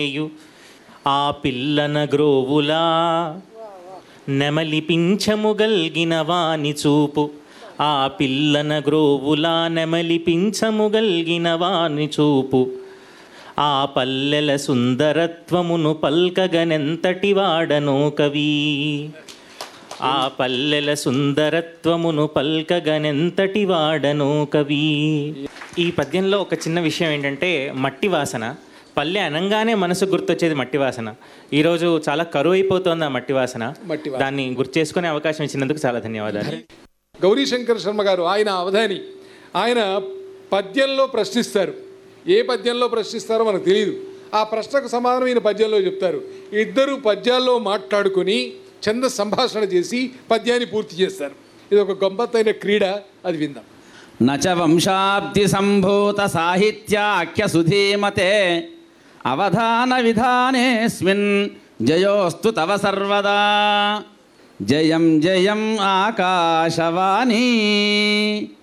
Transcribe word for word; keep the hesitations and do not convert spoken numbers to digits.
ఆ పిల్లన గ్రోవులా నెమలిపించముగల్గిన వాని చూపు, ఆ పిల్లన గ్రోవులా నెమలిపించముగల్గిన వాని చూపు, ఆ పల్లెల సుందరత్వమును పల్కగనెంతటి వాడనో కవి, ఆ పల్లెల సుందరత్వమును పల్కగనెంతటి వాడనో కవి. ఈ పద్యంలో ఒక చిన్న విషయం ఏంటంటే మట్టి వాసన. పల్లె అనంగానే మనసు గుర్తొచ్చేది మట్టి వాసన. ఈరోజు చాలా కరువు అయిపోతుంది ఆ మట్టి వాసన. దాన్ని గుర్తు చేసుకునే అవకాశం ఇచ్చినందుకు చాలా ధన్యవాదాలు. గౌరీశంకర్ శర్మ గారు ఆయన అవధాని, ఆయన పద్యంలో ప్రశ్నిస్తారు. ఏ పద్యంలో ప్రశ్నిస్తారో మనకు తెలియదు. ఆ ప్రశ్నకు సమాధానం ఈయన పద్యంలో చెప్తారు. ఇద్దరు పద్యాల్లో మాట్లాడుకొని ఛంద సంభాషణ చేసి పద్యాన్ని పూర్తి చేస్తారు. ఇది ఒక గంపత్తైన క్రీడ, అది విందాం. నచ వంశాబ్ది సంభూత సాహిత్యాఖ్య సుధీమతే అవధాన విధానేస్మిన్ జయోస్తు తవ సర్వదా. జయం జయం ఆకాశవాణి.